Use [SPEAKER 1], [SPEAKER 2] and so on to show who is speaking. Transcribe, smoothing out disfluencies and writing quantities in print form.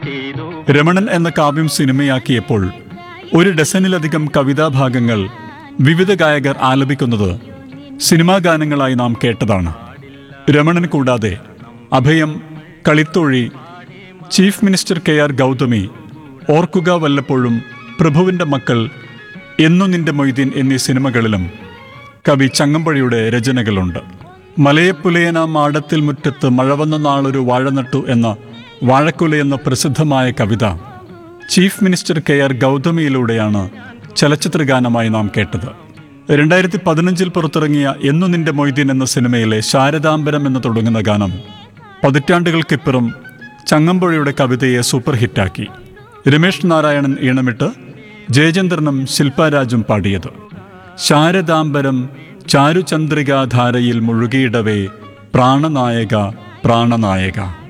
[SPEAKER 1] രമണൻ എന്ന കാവ്യം സിനിമയാക്കിയപ്പോൾ 1 ഡസനിലധികം കവിതാഭാഗങ്ങൾ വിവിധ ഗായകർ ആലപിക്കുന്നത് സിനിമാ ഗാനങ്ങളായി നാം കേട്ടതാണ്. രമണൻ കൂടാതെ അഭയം, കളിത്തോഴി, ചീഫ് മിനിസ്റ്റർ KR ഗൗതമി, ഓർക്കുക വല്ലപ്പോഴും, പ്രഭുവിൻ്റെ മക്കൾ, എന്നു നിന്റെ മൊയ്തീൻ എന്നീ സിനിമകളിലും കവി ചങ്ങമ്പുഴയുടെ രചനകളുണ്ട്. മലയപ്പുലയന മാടത്തിൽ മുറ്റത്ത് മഴവന്ന നാളൊരു വാഴ നട്ടു എന്ന വാഴക്കുലയെന്ന പ്രസിദ്ധമായ കവിത ചീഫ് മിനിസ്റ്റർ KR ഗൗതമിയിലൂടെയാണ് ചലച്ചിത്രഗാനമായി നാം കേട്ടത്. 2015 പുറത്തിറങ്ങിയ എന്നു നിന്റെ മൊയ്തീൻ എന്ന സിനിമയിലെ ശാരദാംബരം എന്ന് തുടങ്ങുന്ന ഗാനം പതിറ്റാണ്ടുകൾക്കിപ്പുറം ചങ്ങമ്പുഴയുടെ കവിതയെ സൂപ്പർ ഹിറ്റാക്കി. രമേഷ് നാരായണൻ ഈണമിട്ട് ജയചന്ദ്രനും ശില്പരാജും പാടിയത്. ശാരദാംബരം ചാരുചന്ദ്രികാധാരയിൽ മുഴുകിയിടവേ പ്രാണനായക പ്രാണനായക.